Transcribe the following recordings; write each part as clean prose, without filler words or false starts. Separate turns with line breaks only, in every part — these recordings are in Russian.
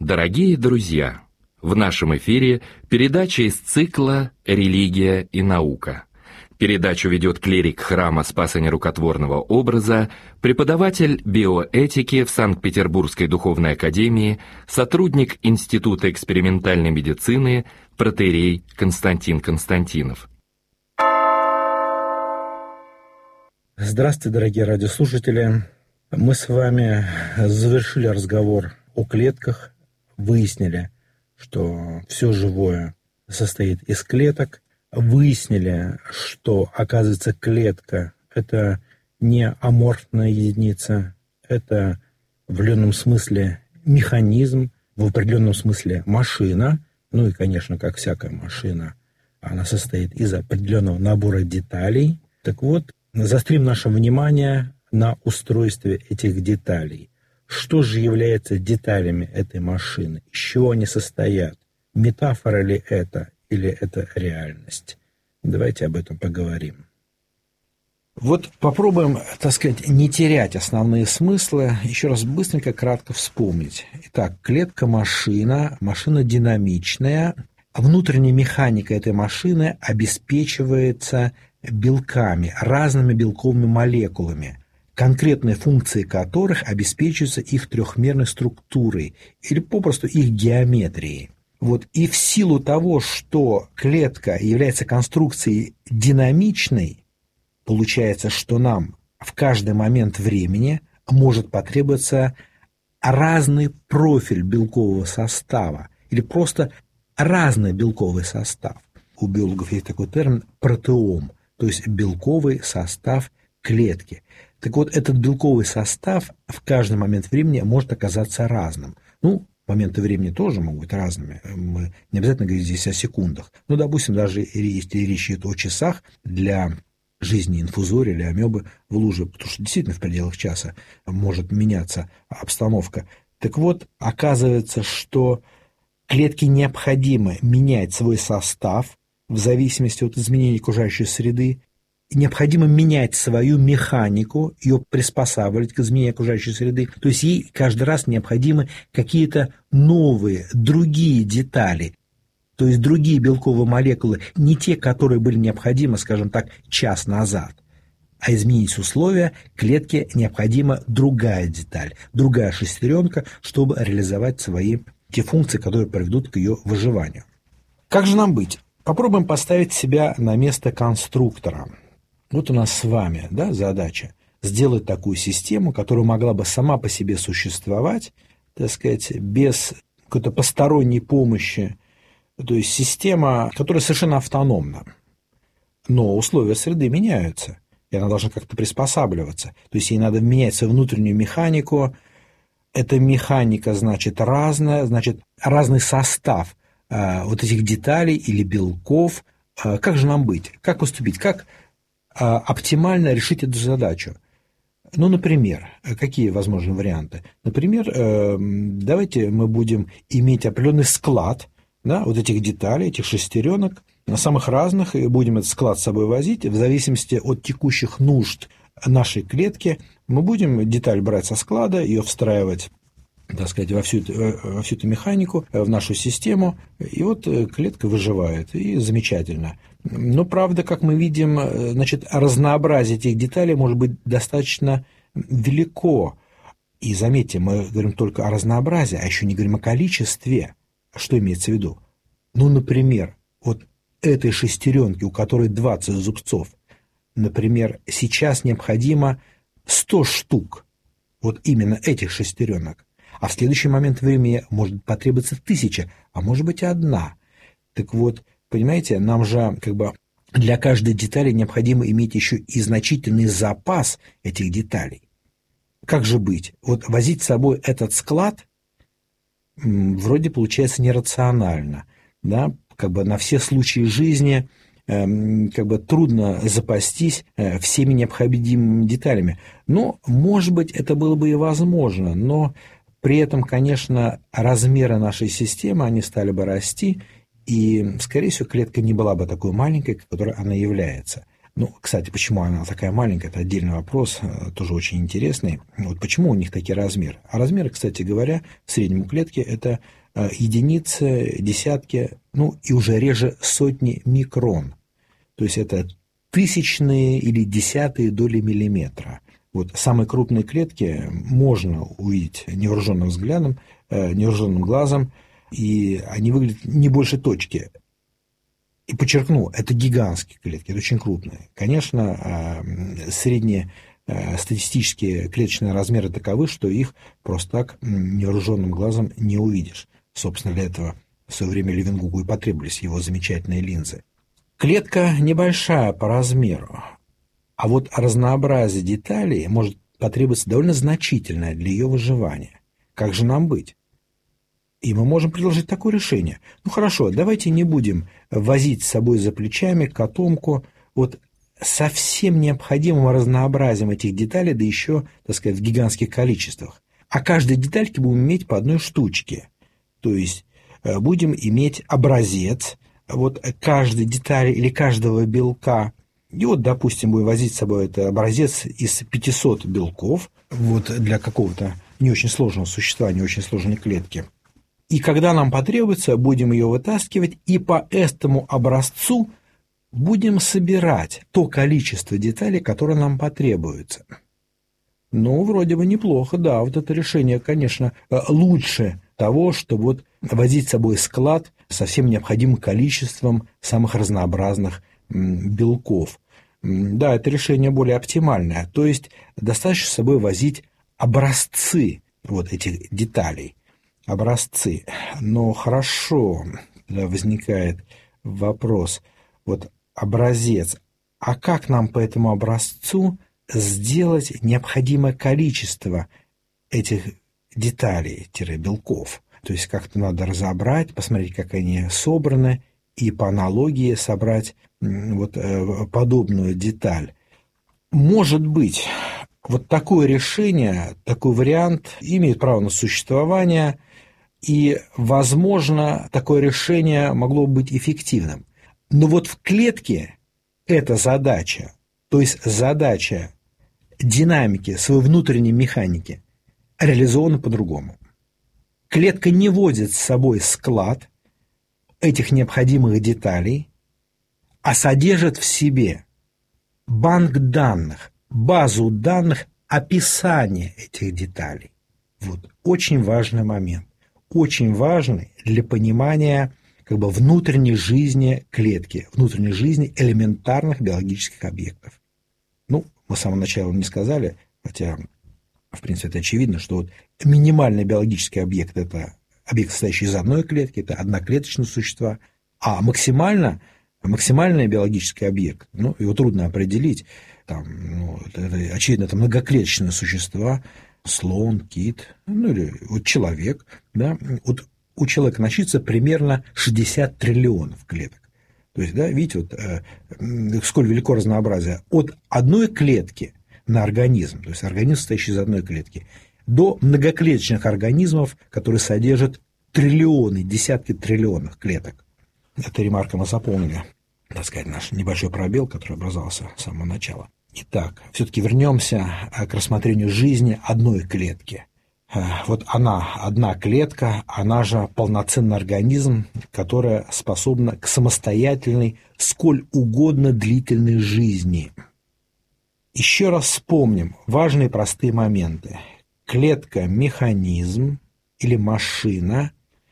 Дорогие друзья, в нашем эфире передача из цикла «Религия и наука». Передачу ведет клирик храма Спаса Нерукотворного образа, преподаватель биоэтики в Санкт-Петербургской духовной академии, сотрудник Института экспериментальной медицины, протоиерей Константин Константинов.
Здравствуйте, дорогие радиослушатели. Мы с вами завершили разговор о клетках, выяснили, что все живое состоит из клеток, выяснили, что, оказывается, клетка – это не аморфная единица, это в определенном смысле механизм, в определенном смысле машина, ну и, конечно, как всякая машина, она состоит из определенного набора деталей. Так вот, заострим наше внимание на устройстве этих деталей. Что же является деталями этой машины? Из чего они состоят? Метафора ли это или это реальность? Давайте об этом поговорим. Вот попробуем, так сказать, не терять основные смыслы, еще раз быстренько, кратко вспомнить. Итак, клетка-машина, машина динамичная. Внутренняя механика этой машины обеспечивается белками, разными белковыми молекулами, конкретные функции которых обеспечиваются их трехмерной структурой или попросту их геометрией. Вот. И в силу того, что клетка является конструкцией динамичной, получается, что нам в каждый момент времени может потребоваться разный профиль белкового состава или просто разный белковый состав. У биологов есть такой термин протеом, то есть белковый состав клетки. Так вот, этот белковый состав в каждый момент времени может оказаться разным. Ну, моменты времени тоже могут быть разными. Мы не обязательно говорим здесь о секундах. Ну, допустим, даже если речь идет о часах, для жизни инфузория или амебы в луже, потому что действительно в пределах часа может меняться обстановка. Так вот, оказывается, что клетке необходимо менять свой состав в зависимости от изменений окружающей среды, необходимо менять свою механику, ее приспосабливать к изменению окружающей среды. То есть ей каждый раз необходимы какие-то новые, другие детали, то есть другие белковые молекулы, не те, которые были необходимы, скажем так, час назад. А изменить условия клетке необходима другая деталь, другая шестеренка, чтобы реализовать те функции, которые приведут к ее выживанию. Как же нам быть? Попробуем поставить себя на место конструктора. Вот у нас с вами, задача сделать такую систему, которая могла бы сама по себе существовать, так сказать, без какой-то посторонней помощи, то есть система, которая совершенно автономна. Но условия среды меняются, и она должна как-то приспосабливаться. То есть ей надо менять свою внутреннюю механику. Эта механика, значит, разная, значит, разный состав вот этих деталей или белков. Как же нам быть? Как поступить? Как оптимально решить эту задачу? Ну, например, какие возможны варианты? Например, давайте мы будем иметь определенный склад, вот этих деталей, этих шестеренок, самых разных, и будем этот склад с собой возить. В зависимости от текущих нужд нашей клетки мы будем деталь брать со склада, ее встраивать, так сказать, во всю эту механику, в нашу систему, и вот клетка выживает, и замечательно. Но, правда, как мы видим, значит, разнообразие этих деталей может быть достаточно велико. И заметьте, мы говорим только о разнообразии, а еще не говорим о количестве. Что имеется в виду? Ну, например, вот этой шестеренки, у которой 20 зубцов, например, сейчас необходимо 100 штук, вот именно этих шестеренок, а в следующий момент времени может потребоваться 1000, а может быть 1. Так вот, понимаете, нам же для каждой детали необходимо иметь еще и значительный запас этих деталей. Как же быть? Вот возить с собой этот склад вроде получается нерационально, на все случаи жизни трудно запастись всеми необходимыми деталями. Но, может быть, это было бы и возможно, но при этом, конечно, размеры нашей системы, они стали бы расти, и, скорее всего, клетка не была бы такой маленькой, которой она является. Ну, кстати, почему она такая маленькая, это отдельный вопрос, тоже очень интересный. Вот почему у них такие размеры? А размеры, кстати говоря, в среднем у клетки это единицы, десятки, ну и уже реже сотни микрон. То есть это тысячные или десятые доли миллиметра. Вот самые крупные клетки можно увидеть невооруженным взглядом, невооруженным глазом, и они выглядят не больше точки. И подчеркну, это гигантские клетки, это очень крупные. Конечно, средние статистические клеточные размеры таковы, что их просто так невооруженным глазом не увидишь. Собственно, для этого в свое время Левенгугу и потребовались его замечательные линзы. Клетка небольшая по размеру, а вот разнообразие деталей может потребоваться довольно значительное для ее выживания. Как же нам быть? И мы можем предложить такое решение. Ну хорошо, давайте не будем возить с собой за плечами котомку вот со всем необходимым разнообразием этих деталей, да еще, так сказать, в гигантских количествах. А каждой детальке будем иметь по одной штучке. То есть будем иметь образец вот каждой детали или каждого белка. И вот, допустим, будем возить с собой этот образец из 500 белков вот для какого-то не очень сложного существа, не очень сложной клетки. И когда нам потребуется, будем ее вытаскивать, и по этому образцу будем собирать то количество деталей, которое нам потребуется. Ну, вроде бы неплохо, да, вот это решение, конечно, лучше того, чтобы вот возить с собой склад со всем необходимым количеством самых разнообразных белков. Да, это решение более оптимальное, то есть достаточно с собой возить образцы вот этих деталей. Образцы. Но хорошо, когда возникает вопрос, вот образец, а как нам по этому образцу сделать необходимое количество этих деталей-белков? То есть как-то надо разобрать, посмотреть, как они собраны, и по аналогии собрать вот подобную деталь. Может быть, вот такое решение, такой вариант имеет право на существование, и, возможно, такое решение могло быть эффективным. Но вот в клетке эта задача, то есть задача динамики, своей внутренней механики, реализована по-другому. Клетка не возит с собой склад этих необходимых деталей, а содержит в себе банк данных, базу данных, описание этих деталей. Вот очень важный момент. Очень важный для понимания внутренней жизни клетки, внутренней жизни элементарных биологических объектов. Ну, мы с самого начала не сказали, хотя, в принципе, это очевидно, что вот минимальный биологический объект – это объект, состоящий из одной клетки, это одноклеточные существа, а максимальный биологический объект, ну, его трудно определить, это, очевидно, это многоклеточные существа, слон, кит, ну или вот человек, да, вот у человека насчитывается примерно 60 триллионов клеток. То есть, да, видите, вот сколь велико разнообразие. От одной клетки на организм, то есть организм, состоящий из одной клетки, до многоклеточных организмов, которые содержат триллионы, десятки триллионов клеток. Эта ремарка мы заполнили, так сказать, наш небольшой пробел, который образовался с самого начала. Итак, все-таки вернемся к рассмотрению жизни одной клетки. Вот она, одна клетка, она же полноценный организм, которая способна к самостоятельной, сколь угодно длительной жизни. Еще раз вспомним важные простые моменты. Клетка – механизм или машина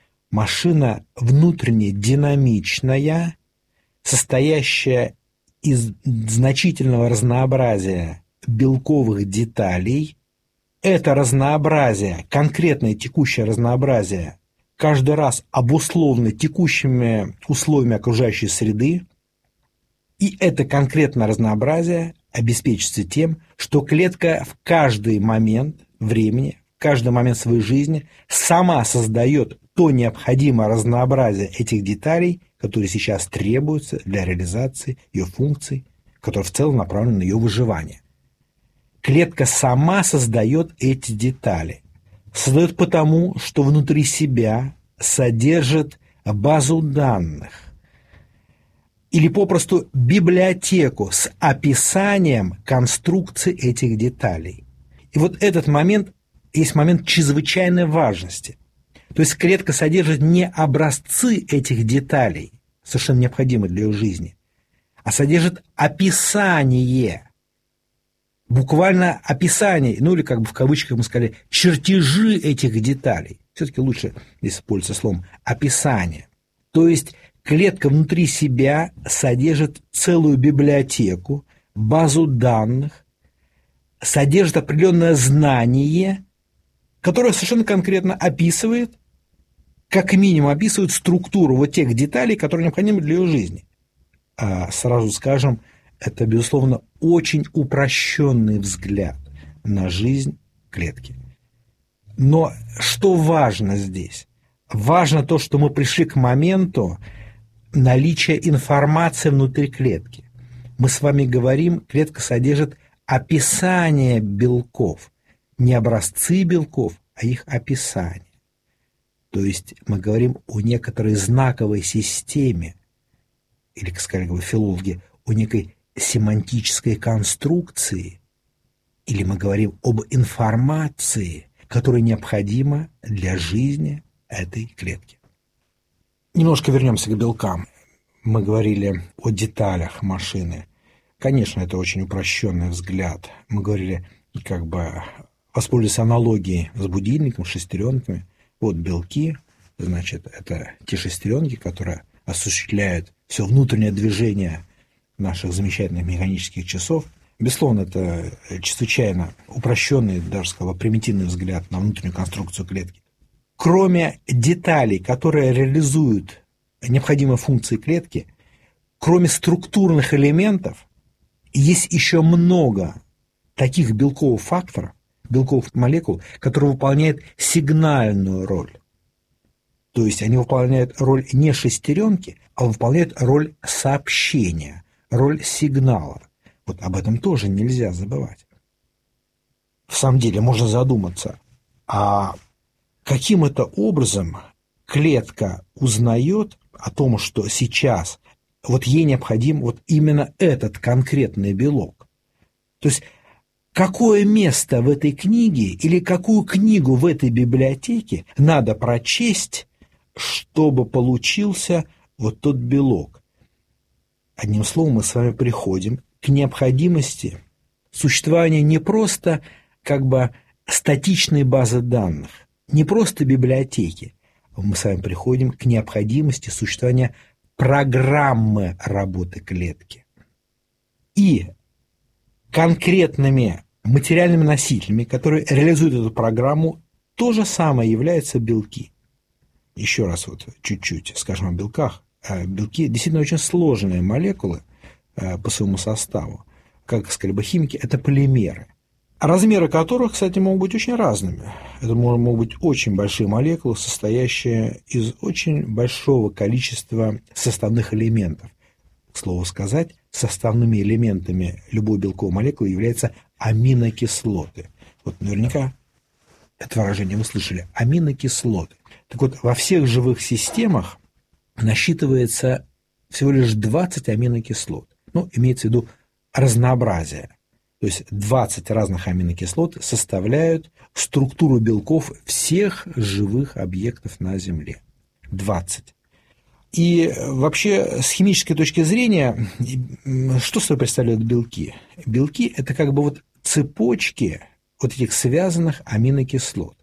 внутренне динамичная, состоящая из значительного разнообразия белковых деталей. Это разнообразие, конкретное текущее разнообразие, каждый раз обусловлено текущими условиями окружающей среды, и это конкретное разнообразие обеспечится тем, что клетка в каждый момент времени, в каждый момент своей жизни сама создает то необходимое разнообразие этих деталей, которые сейчас требуются для реализации ее функций, которые в целом направлены на ее выживание. Клетка сама создает эти детали. Создает потому, что внутри себя содержит базу данных. или попросту библиотеку с описанием конструкции этих деталей. И вот этот момент есть момент чрезвычайной важности. То есть клетка содержит не образцы этих деталей, совершенно необходимых для ее жизни, а содержит описание, буквально описание, ну или как бы в кавычках мы сказали, чертежи этих деталей. Все-таки лучше использовать словом описание. То есть клетка внутри себя содержит целую библиотеку, базу данных, содержит определенное знание, которое совершенно конкретно описывает, как минимум описывает структуру вот тех деталей, которые необходимы для ее жизни. А сразу скажем, это, безусловно, очень упрощенный взгляд на жизнь клетки. Но что важно здесь? Важно то, что мы пришли к моменту наличия информации внутри клетки. Мы с вами говорим, клетка содержит описание белков, не образцы белков, а их описание. То есть мы говорим о некоторой знаковой системе, или, как сказали филологи, о некой семантической конструкции, или мы говорим об информации, которая необходима для жизни этой клетки. Немножко вернемся к белкам. Мы говорили о деталях машины. Конечно, это очень упрощенный взгляд. Мы говорили, как бы воспользуясь аналогией с будильником, шестеренками. Вот белки, значит, это те шестеренки, которые осуществляют все внутреннее движение наших замечательных механических часов. Безусловно, это чрезвычайно упрощенный, даже сказал, примитивный взгляд на внутреннюю конструкцию клетки. Кроме деталей, которые реализуют необходимые функции клетки, кроме структурных элементов, есть еще много таких белковых факторов, белковых молекул, которые выполняют сигнальную роль. То есть они выполняют роль не шестеренки, а выполняют роль сообщения, роль сигнала. Вот об этом тоже нельзя забывать. В самом деле можно задуматься, а каким это образом клетка узнает о том, что сейчас вот ей необходим вот именно этот конкретный белок? То есть какое место в этой книге или какую книгу в этой библиотеке надо прочесть, чтобы получился вот тот белок? Одним словом, мы с вами приходим к необходимости существования не просто как бы статичной базы данных, не просто библиотеки. Мы с вами приходим к необходимости существования программы работы клетки. И конкретными материальными носителями, которые реализуют эту программу, то же самое являются белки. Еще раз вот чуть-чуть скажем о белках. Белки действительно очень сложные молекулы по своему составу. Как сказали бы химики, это полимеры. Размеры которых, кстати, могут быть очень разными. Это могут быть очень большие молекулы, состоящие из очень большого количества составных элементов. К слову сказать, составными элементами любой белковой молекулы являются аминокислоты. Вот наверняка это выражение вы слышали. Аминокислоты. Так вот, во всех живых системах насчитывается всего лишь 20 аминокислот. Ну, имеется в виду разнообразие. То есть 20 разных аминокислот составляют структуру белков всех живых объектов на Земле. 20. И вообще с химической точки зрения, что собой представляют белки? Белки – это как бы вот цепочки вот этих связанных аминокислот.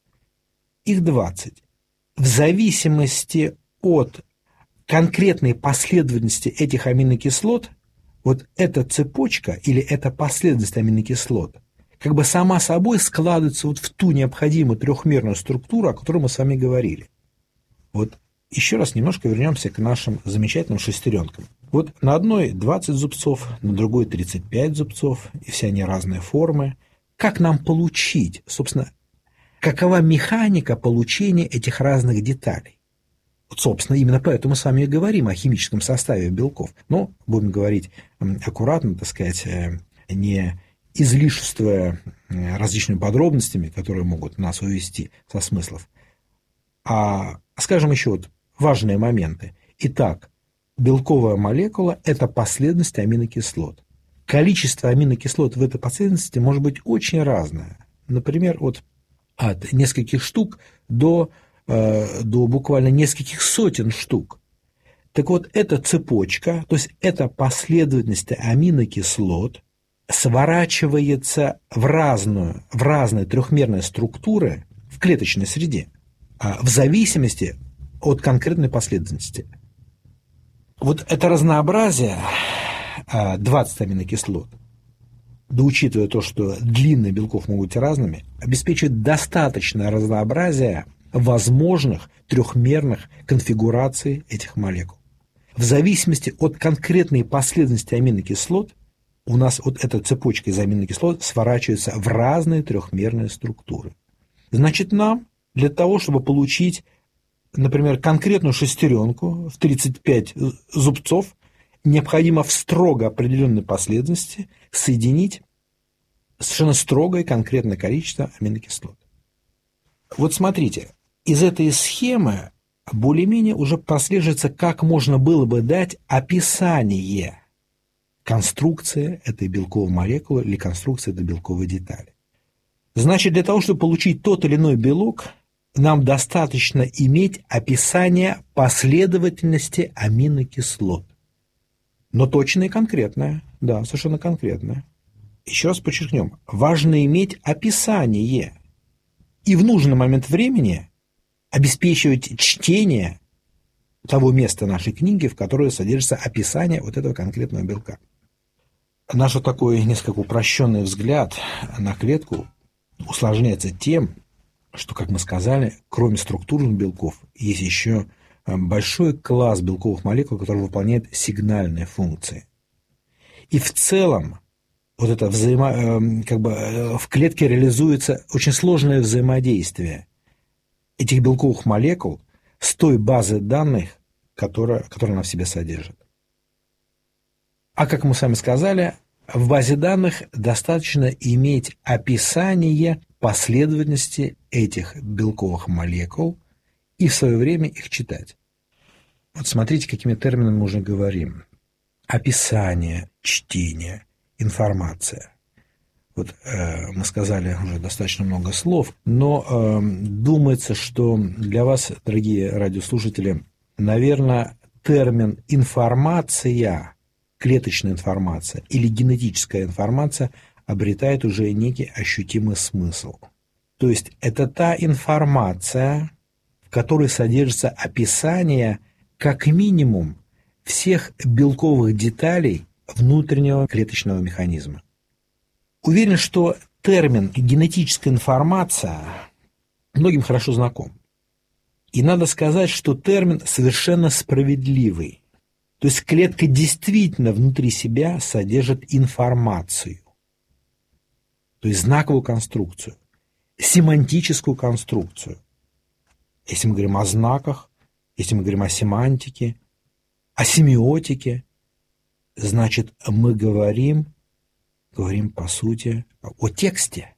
Их 20. В зависимости от конкретной последовательности этих аминокислот, вот эта цепочка или эта последовательность аминокислот как бы сама собой складывается вот в ту необходимую трехмерную структуру, о которой мы с вами говорили. Вот еще раз немножко вернемся к нашим замечательным шестеренкам. Вот на одной 20 зубцов, на другой 35 зубцов, и все они разные формы. Как нам получить, собственно, какова механика получения этих разных деталей? Вот, собственно, именно поэтому мы с вами и говорим о химическом составе белков. Но будем говорить аккуратно, так сказать, не излишествуя различными подробностями, которые могут нас увести со смыслов, а, скажем, еще вот важные моменты. Итак, белковая молекула – это последовательность аминокислот. Количество аминокислот в этой последовательности может быть очень разное. Например, от нескольких штук до буквально нескольких сотен штук. Так вот, эта цепочка, то есть эта последовательность аминокислот сворачивается в разные трехмерные структуры в клеточной среде, в зависимости от конкретной последовательности. Вот это разнообразие, 20 аминокислот, да учитывая то, что длины белков могут быть разными, обеспечивает достаточное разнообразие возможных трехмерных конфигураций этих молекул. В зависимости от конкретной последовательности аминокислот у нас вот эта цепочка из аминокислот сворачивается в разные трехмерные структуры. Значит, нам для того, чтобы получить, например, конкретную шестеренку в 35 зубцов, необходимо в строго определенной последовательности соединить совершенно строгое конкретное количество аминокислот. Вот смотрите, из этой схемы более-менее уже прослеживается, как можно было бы дать описание конструкции этой белковой молекулы или конструкции этой белковой детали. Значит, для того, чтобы получить тот или иной белок, нам достаточно иметь описание последовательности аминокислот. Но точное и конкретное, да, совершенно конкретное. Еще раз подчеркнем, важно иметь описание и в нужный момент времени обеспечивать чтение того места нашей книги, в которой содержится описание вот этого конкретного белка. Наш такой несколько упрощенный взгляд на клетку усложняется тем, что, как мы сказали, кроме структурных белков, есть еще большой класс белковых молекул, который выполняет сигнальные функции. И в целом вот это в клетке реализуется очень сложное взаимодействие этих белковых молекул с той базой данных, которая она в себе содержит. А как мы с вами сказали, в базе данных достаточно иметь описание последовательности этих белковых молекул и в свое время их читать. Вот смотрите, какими терминами мы уже говорим. Описание, чтение, информация. Вот мы сказали уже достаточно много слов, но думается, что для вас, дорогие радиослушатели, наверное, термин «информация», клеточная информация или генетическая информация обретает уже некий ощутимый смысл. То есть это та информация, в которой содержится описание как минимум всех белковых деталей внутреннего клеточного механизма. Уверен, что термин «генетическая информация» многим хорошо знаком. И надо сказать, что термин совершенно справедливый. То есть клетка действительно внутри себя содержит информацию, то есть знаковую конструкцию, семантическую конструкцию. Если мы говорим о знаках, если мы говорим о семантике, о семиотике, значит, мы говорим по сути о тексте.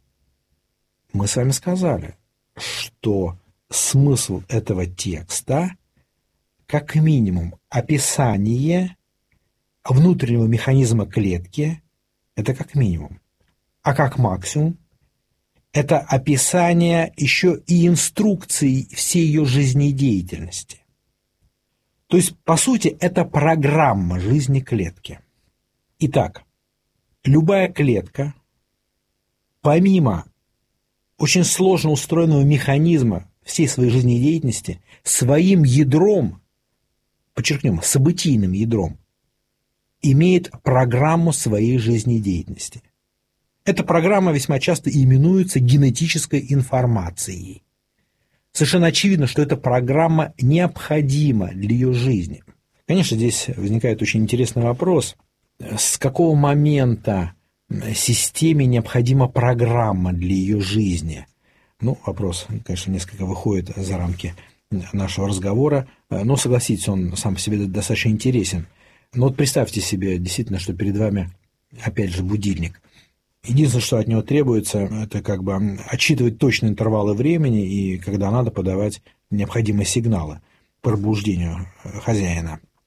Мы с вами сказали, что смысл этого текста как минимум описание внутреннего механизма клетки, это как минимум, а как максимум это описание еще и инструкций всей ее жизнедеятельности. То есть, по сути, это программа жизни клетки. Итак, любая клетка, помимо очень сложно устроенного механизма всей своей жизнедеятельности, своим ядром, подчеркнем, событийным ядром, имеет программу своей жизнедеятельности. Эта программа весьма часто именуется генетической информацией. Совершенно очевидно, что эта программа необходима для ее жизни. Конечно, здесь возникает очень интересный вопрос, с какого момента системе необходима программа для ее жизни. Ну, вопрос, конечно, несколько выходит за рамки нашего разговора, но, согласитесь, он сам по себе достаточно интересен. Но вот представьте себе действительно, что перед вами, опять же, будильник. Единственное, что от него требуется, это как бы отсчитывать точные интервалы времени и, когда надо, подавать необходимые сигналы к пробуждению хозяина.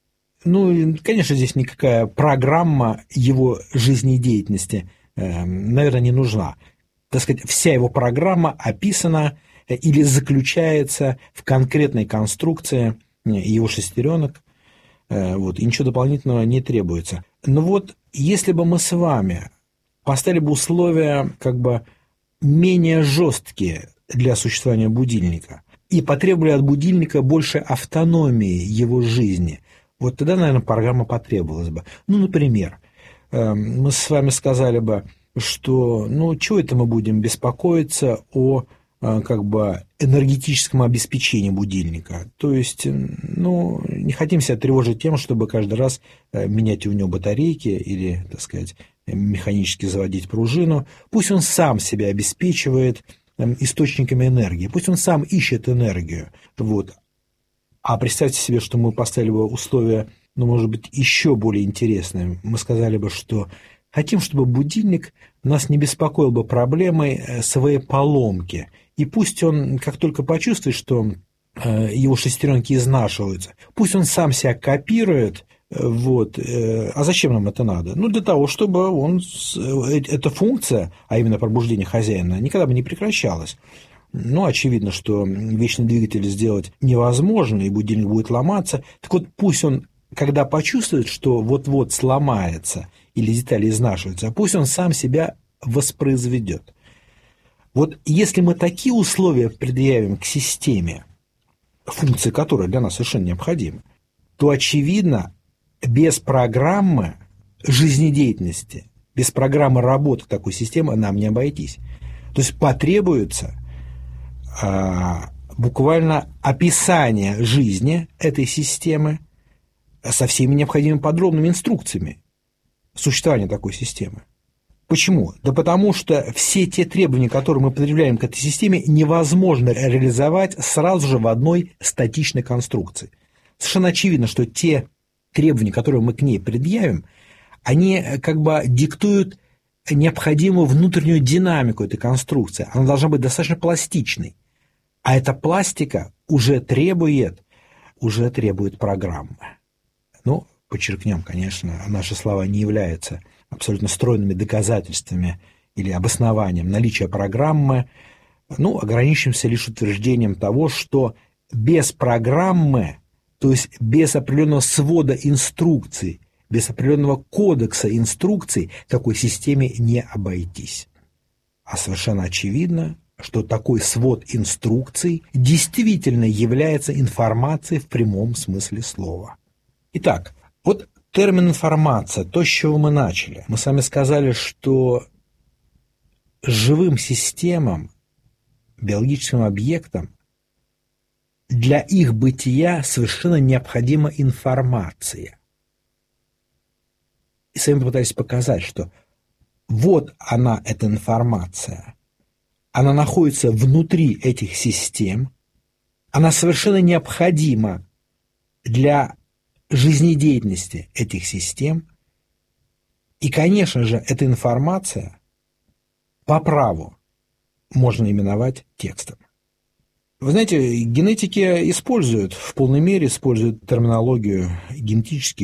Ну, конечно, здесь никакая программа его жизнедеятельности, наверное, не нужна. Так сказать, вся его программа описана или заключается в конкретной конструкции его шестеренок, вот, и ничего дополнительного не требуется. Но вот если бы мы с вами поставили бы условия как бы менее жесткие для существования будильника и потребовали от будильника больше автономии его жизни, вот тогда, наверное, программа потребовалась бы. Ну, например, мы с вами сказали бы, что, ну, чего это мы будем беспокоиться о как бы энергетическом обеспечении будильника. То есть, ну, не хотим себя тревожить тем, чтобы каждый раз менять у него батарейки или, так сказать, механически заводить пружину. Пусть он сам себя обеспечивает источниками энергии, пусть он сам ищет энергию. Вот. А представьте себе, что мы поставили бы условия, ну, может быть, еще более интересные. Мы сказали бы, что хотим, чтобы будильник нас не беспокоил бы проблемой своей поломки. И пусть он, как только почувствует, что его шестеренки изнашиваются, пусть он сам себя копирует. Вот. А зачем нам это надо? Ну, для того, чтобы эта функция, а именно пробуждение хозяина, никогда бы не прекращалась. Ну, очевидно, что вечный двигатель сделать невозможно, и будильник будет ломаться. Так вот, пусть он, когда почувствует, что вот-вот сломается или детали изнашиваются, пусть он сам себя воспроизведет. Вот если мы такие условия предъявим к системе, функции которой для нас совершенно необходимы, то, очевидно, без программы жизнедеятельности, без программы работы такой системы нам не обойтись. То есть потребуется буквально описание жизни этой системы со всеми необходимыми подробными инструкциями существования такой системы. Почему? Да потому что все те требования, которые мы предъявляем к этой системе, невозможно реализовать сразу же в одной статичной конструкции. Совершенно очевидно, что те требования, которые мы к ней предъявим, они как бы диктуют необходимую внутреннюю динамику этой конструкции. Она должна быть достаточно пластичной. А эта пластика уже требует программы. Ну, подчеркнем, конечно, наши слова не являются абсолютно стройными доказательствами или обоснованием наличия программы. Ну, ограничимся лишь утверждением того, что без программы, то есть без определенного свода инструкций, без определенного кодекса инструкций такой системе не обойтись. А совершенно очевидно, что такой свод инструкций действительно является информацией в прямом смысле слова. Итак, вот термин «информация», то, с чего мы начали. Мы с вами сказали, что живым системам, биологическим объектам, для их бытия совершенно необходима информация. И с вами попытались показать, что вот она, эта информация, она находится внутри этих систем, она совершенно необходима для жизнедеятельности этих систем, и, конечно же, эта информация по праву можно именовать текстом. Вы знаете, генетики в полной мере используют терминологию генетических